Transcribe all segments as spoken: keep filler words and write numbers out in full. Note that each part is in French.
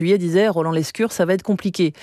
juillet disait Roland Lescure, ça va être compliqué.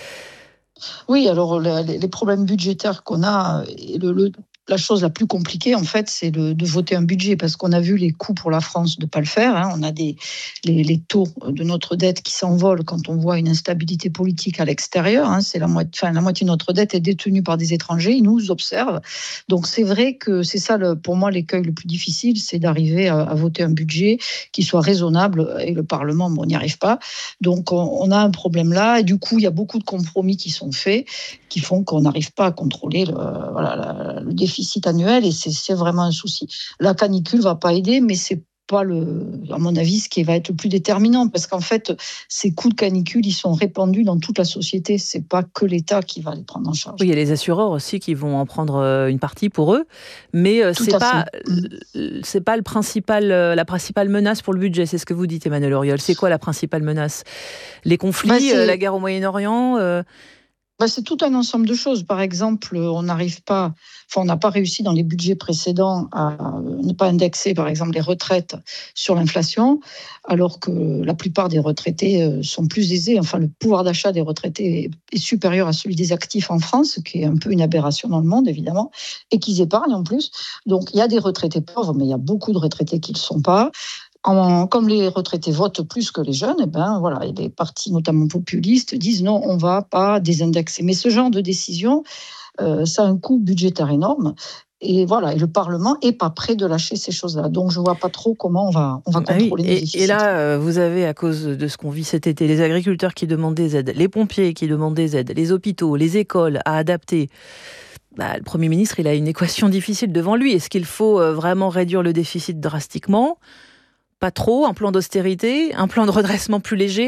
Oui, alors les, les problèmes budgétaires qu'on a, et le, le, la chose la plus compliquée, en fait, c'est de, de voter un budget, parce qu'on a vu les coûts pour la France de ne pas le faire. Hein. On a des, les, les taux de notre dette qui s'envolent quand on voit une instabilité politique à l'extérieur. Hein. C'est la moitié, enfin, la moitié de notre dette est détenue par des étrangers, ils nous observent. Donc c'est vrai que c'est ça, le, pour moi, l'écueil le plus difficile, c'est d'arriver à, à voter un budget qui soit raisonnable, et le Parlement, bon, on n'y arrive pas. Donc on, on a un problème là, et du coup, il y a beaucoup de compromis qui sont faits, qui font qu'on n'arrive pas à contrôler le, voilà, la, le déficit annuel, et c'est, c'est vraiment un souci. La canicule va pas aider, mais c'est pas le, à mon avis, ce qui va être le plus déterminant, parce qu'en fait, ces coûts de canicule, ils sont répandus dans toute la société. C'est pas que l'État qui va les prendre en charge. Oui, il y a les assureurs aussi qui vont en prendre une partie pour eux, mais Tout c'est pas, fait. c'est pas le principal, la principale menace pour le budget. C'est ce que vous dites, Emmanuelle Auriol. C'est quoi la principale menace ? Les conflits, bah la guerre au Moyen-Orient euh... Bah, c'est tout un ensemble de choses. Par exemple, on n'arrive pas, enfin, on n'a pas réussi dans les budgets précédents à ne pas indexer, par exemple, les retraites sur l'inflation, alors que la plupart des retraités sont plus aisés. Enfin, le pouvoir d'achat des retraités est supérieur à celui des actifs en France, ce qui est un peu une aberration dans le monde, évidemment, et qu'ils épargnent en plus. Donc, il y a des retraités pauvres, mais il y a beaucoup de retraités qui ne le sont pas. En, comme les retraités votent plus que les jeunes, eh ben, voilà, et les partis, notamment populistes, disent non, on ne va pas désindexer. Mais ce genre de décision, euh, ça a un coût budgétaire énorme. Et voilà, et le Parlement n'est pas prêt de lâcher ces choses-là. Donc, je ne vois pas trop comment on va, on va contrôler ah oui, les déficits. Et là, vous avez, à cause de ce qu'on vit cet été, les agriculteurs qui demandent des aides, les pompiers qui demandent des aides, les hôpitaux, les écoles à adapter. Bah, le Premier ministre, il a une équation difficile devant lui. Est-ce qu'il faut vraiment réduire le déficit drastiquement ? Pas trop, un plan d'austérité, un plan de redressement plus léger ?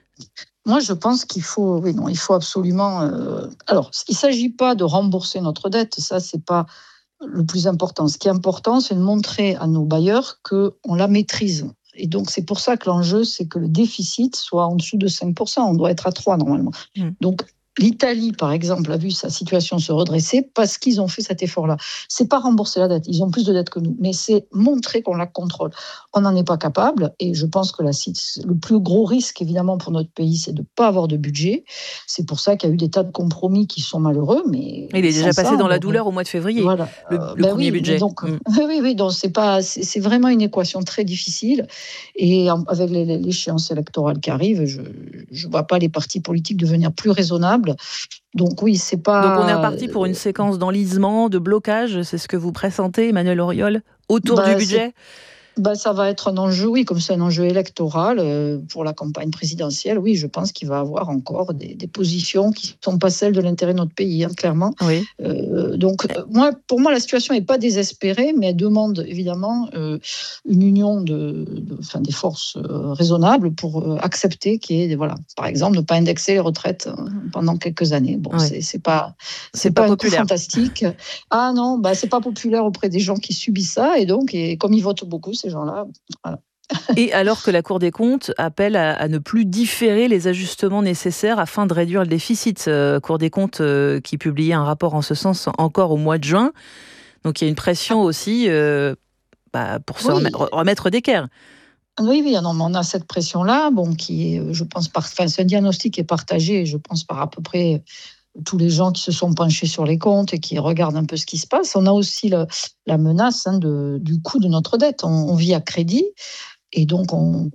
Moi, je pense qu'il faut, oui, non, il faut absolument. Euh, alors, il ne s'agit pas de rembourser notre dette, ça, c'est pas le plus important. Ce qui est important, c'est de montrer à nos bailleurs qu'on la maîtrise. Et donc, c'est pour ça que l'enjeu, c'est que le déficit soit en dessous de cinq pour cent. On doit être à trois normalement. Mmh. Donc, l'Italie, par exemple, a vu sa situation se redresser parce qu'ils ont fait cet effort-là. C'est pas rembourser la dette, ils ont plus de dette que nous, mais c'est montrer qu'on la contrôle. On n'en est pas capable, et je pense que la, le plus gros risque, évidemment, pour notre pays, c'est de ne pas avoir de budget. C'est pour ça qu'il y a eu des tas de compromis qui sont malheureux, mais... Il est déjà passé ça, dans la douleur au mois de février, voilà. le, euh, le ben premier oui, budget. Donc, mmh. Oui, oui, donc c'est, pas, c'est, c'est vraiment une équation très difficile, et avec les, l'échéance électorale qui arrive, je ne vois pas les partis politiques devenir plus raisonnables. Donc oui, c'est pas... Donc on est reparti pour une séquence d'enlisement, de blocage, c'est ce que vous pressentez, Emmanuelle Auriol, autour bah, du budget ? Ben, ça va être un enjeu, oui, comme c'est un enjeu électoral euh, pour la campagne présidentielle. Oui, je pense qu'il va avoir encore des, des positions qui ne sont pas celles de l'intérêt de notre pays, hein, clairement. Oui. Euh, donc, euh, moi, pour moi, la situation n'est pas désespérée, mais elle demande évidemment euh, une union de, de, enfin, des forces euh, raisonnables pour euh, accepter qu'il y ait, voilà, par exemple, ne pas indexer les retraites euh, pendant quelques années. Bon, oui. c'est, c'est pas, c'est, c'est pas, pas un populaire. Coup fantastique. Ah non, bah, c'est pas populaire auprès des gens qui subissent ça, et donc, et comme ils votent beaucoup, c'est gens-là. Voilà. Et alors que la Cour des comptes appelle à, à ne plus différer les ajustements nécessaires afin de réduire le déficit. Euh, Cour des comptes euh, qui publiait un rapport en ce sens encore au mois de juin. Donc il y a une pression aussi euh, bah, pour se oui. remettre, remettre d'équerre. Oui, oui, non, mais on a cette pression-là, bon, qui est, je pense, par, enfin, c'est un diagnostic qui est partagé, je pense, par à peu près tous les gens qui se sont penchés sur les comptes et qui regardent un peu ce qui se passe. On a aussi le, la menace hein, de, du coût de notre dette. On, on vit à crédit et donc on,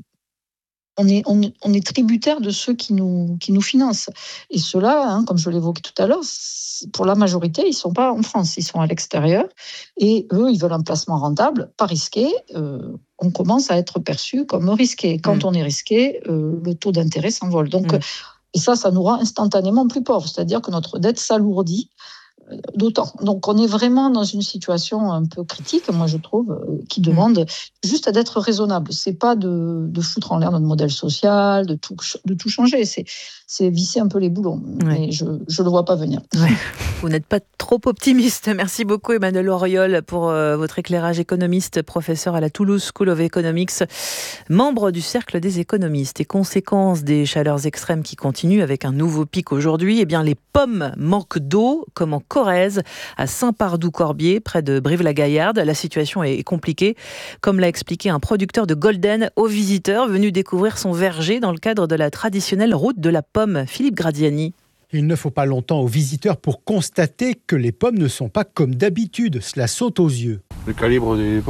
on, est, on, on est tributaire de ceux qui nous, qui nous financent. Et ceux-là, hein, comme je l'évoquais tout à l'heure, pour la majorité, ils ne sont pas en France, ils sont à l'extérieur. Et eux, ils veulent un placement rentable, pas risqué. Euh, on commence à être perçu comme risqué. Quand mmh. on est risqué, euh, le taux d'intérêt s'envole. Donc, mmh. Et ça, ça nous rend instantanément plus pauvres, c'est-à-dire que notre dette s'alourdit d'autant. Donc, on est vraiment dans une situation un peu critique, moi, je trouve, qui demande mmh. juste d'être raisonnable. C'est pas de, de foutre en l'air notre modèle social, de tout, de tout changer. C'est, c'est visser un peu les boulons. Ouais. Mais je ne le vois pas venir. Ouais. Vous n'êtes pas trop optimiste. Merci beaucoup, Emmanuelle Auriol, pour euh, votre éclairage. Économiste, professeur à la Toulouse School of Economics, membre du Cercle des économistes. Et conséquence des chaleurs extrêmes qui continuent avec un nouveau pic aujourd'hui, eh bien, les pommes manquent d'eau, comme en Corrèze, à Saint-Pardoux-Corbier, près de Brive-la-Gaillarde. La situation est compliquée, comme l'a expliqué un producteur de Golden aux visiteurs venus découvrir son verger dans le cadre de la traditionnelle route de la pomme. Philippe Gradiani. Il ne faut pas longtemps aux visiteurs pour constater que les pommes ne sont pas comme d'habitude. Cela saute aux yeux. Le calibre des pommes